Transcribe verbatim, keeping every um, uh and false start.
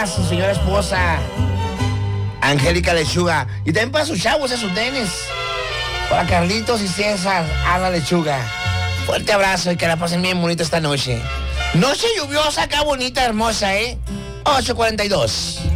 para su señora esposa, Angélica Lechuga. Y también para sus chavos, esos tenis. Para Carlitos y César, Ana Lechuga. Fuerte abrazo y que la pasen bien bonita esta noche. Noche lluviosa, acá bonita, hermosa, ¿eh? ocho cuarenta y dos.